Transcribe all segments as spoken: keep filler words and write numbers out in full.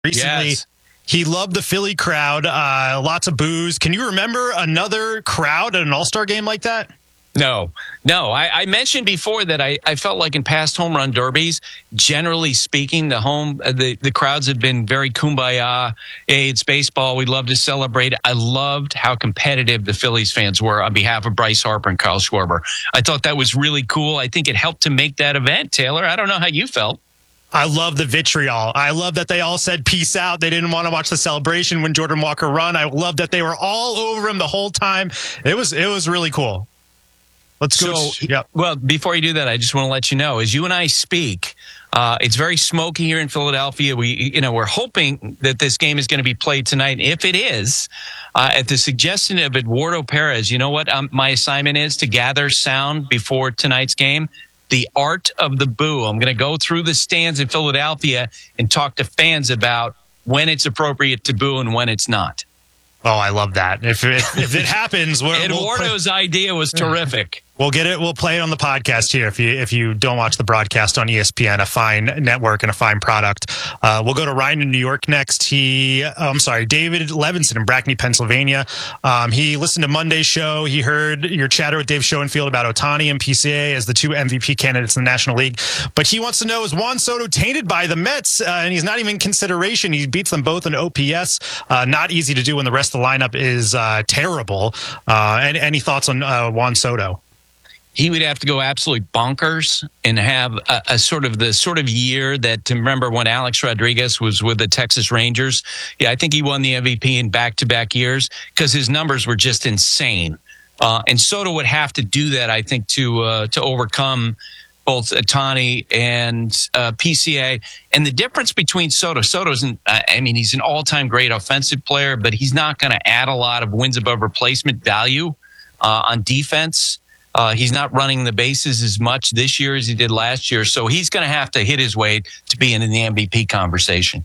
recently. Yes. He loved the Philly crowd, uh, lots of boos. Can you remember another crowd at an All-Star game like that? No, no. I, I mentioned before that I, I felt like in past home run derbies, generally speaking, the home the, the crowds have been very kumbaya. Hey, it's baseball. We love to celebrate. I loved how competitive the Phillies fans were on behalf of Bryce Harper and Kyle Schwarber. I thought that was really cool. I think it helped to make that event, Taylor. I don't know how you felt. I love the vitriol. I love that they all said peace out. They didn't want to watch the celebration when Jordan Walker run. I love that they were all over him the whole time. It was it was really cool. Let's go. So, yep. Well, before you do that, I just want to let you know, as you and I speak, uh, it's very smoky here in Philadelphia. We, you know, we're hoping that this game is going to be played tonight. If it is, uh, at the suggestion of Eduardo Perez, you know what um, my assignment is? To gather sound before tonight's game. The art of the boo. I'm going to go through the stands in Philadelphia and talk to fans about when it's appropriate to boo and when it's not. Oh, I love that. If it, if it happens, we're, Eduardo's we'll idea was terrific. We'll get it. We'll play it on the podcast here. If you if you don't watch the broadcast on E S P N, a fine network and a fine product. Uh, we'll go to Ryan in New York next. He, oh, I'm sorry, David Levinson in Brackney, Pennsylvania. Um, he listened to Monday's show. He heard your chatter with Dave Schoenfield about Ohtani and P C A as the two M V P candidates in the National League. But he wants to know, is Juan Soto tainted by the Mets? Uh, and he's not even in consideration. He beats them both in O P S. Uh, not easy to do when the rest of the lineup is uh, terrible. Uh, any, any thoughts on uh, Juan Soto? He would have to go absolutely bonkers and have a, a sort of the sort of year that, to remember when Alex Rodriguez was with the Texas Rangers. Yeah, I think he won the M V P in back-to-back years because his numbers were just insane. Uh, and Soto would have to do that, I think, to uh, to overcome both Ohtani and uh, P C A. And the difference between Soto, Soto's, an, I mean, he's an all-time great offensive player, but he's not going to add a lot of wins above replacement value uh, on defense. Uh, he's not running the bases as much this year as he did last year. So he's going to have to hit his way to being in the M V P conversation.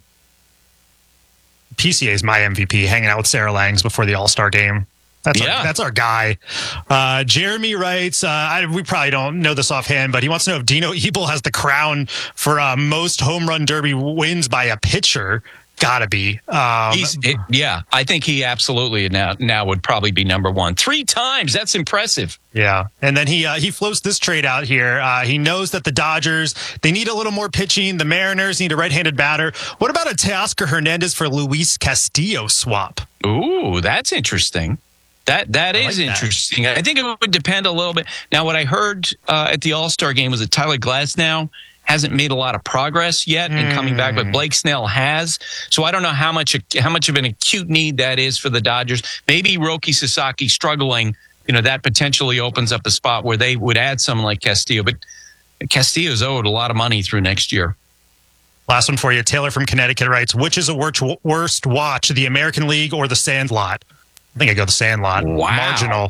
P C A is my M V P, hanging out with Sarah Langs before the All-Star game. That's, yeah. our, that's our guy. Uh, Jeremy writes, uh, I, we probably don't know this offhand, but he wants to know if Dino Ebel has the crown for uh, most home run derby wins by a pitcher. Gotta be. Um, He's, it, yeah, I think he absolutely now now would probably be number one. Three times. That's impressive. Yeah. And then he uh, he floats this trade out here. Uh, he knows that the Dodgers, they need a little more pitching. The Mariners need a right-handed batter. What about a Teoscar Hernandez for Luis Castillo swap? Ooh, that's interesting. That That I is like interesting. that. I think it would depend a little bit. Now, what I heard uh, at the All-Star game was that Tyler Glasnow hasn't made a lot of progress yet in coming back, but Blake Snell has. So I don't know how much how much of an acute need that is for the Dodgers. Maybe Roki Sasaki struggling, you know, that potentially opens up a spot where they would add someone like Castillo. But Castillo's owed a lot of money through next year. Last one for you. Taylor from Connecticut writes, which is a worst, worst watch, the American League or the Sandlot? I think I go the Sandlot. Wow. Marginal.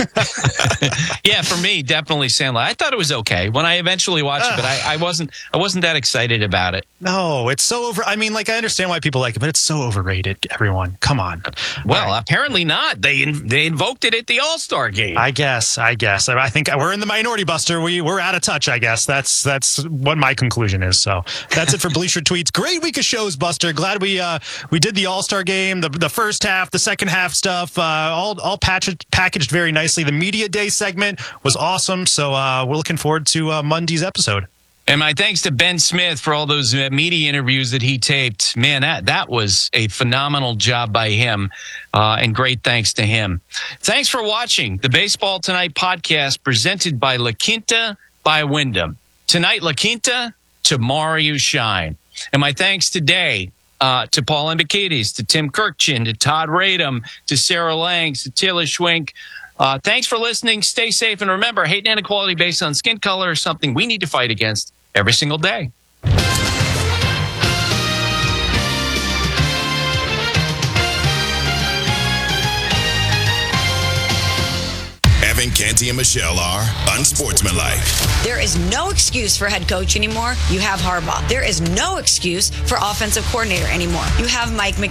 Yeah, for me, definitely Sandlot. I thought it was okay when I eventually watched it, but I, I wasn't I wasn't that excited about it. No, it's so over. I mean, like, I understand why people like it, but it's so overrated. Everyone, come on. Well, right. Apparently not. They they invoked it at the All-Star game. I guess. I guess. I think we're in the minority, Buster. We we're out of touch. I guess that's that's what my conclusion is. So that's it for Bleacher Tweets. Great week of shows, Buster. Glad we uh we did the All-Star game, the the first half, the second half stuff. Uh, all all packaged, packaged very nicely. The Media Day segment was awesome. So uh, we're looking forward to uh, Monday's episode. And my thanks to Ben Smith for all those uh, media interviews that he taped. Man, that, that was a phenomenal job by him. Uh, and great thanks to him. Thanks for watching the Baseball Tonight podcast presented by La Quinta by Wyndham. Tonight, La Quinta, tomorrow you shine. And my thanks today Uh, to Paul Embikides, to Tim Kirkchin, to Todd Radom, to Sarah Langs, to Taylor Schwenk. Uh, thanks for listening. Stay safe. And remember, hate and inequality based on skin color is something we need to fight against every single day. Evan, Canty, and Michelle are unsportsmanlike. There is no excuse for head coach anymore. You have Harbaugh. There is no excuse for offensive coordinator anymore. You have Mike McDaniel.